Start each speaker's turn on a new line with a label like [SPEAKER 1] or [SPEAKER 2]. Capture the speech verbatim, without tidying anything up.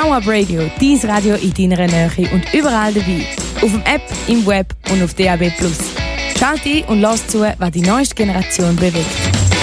[SPEAKER 1] OneUp Radio, dein Radio in deiner Nähe und überall dabei. Auf dem App, im Web und auf D A B plus. Schalt ein und lass zu, was die neueste Generation bewegt.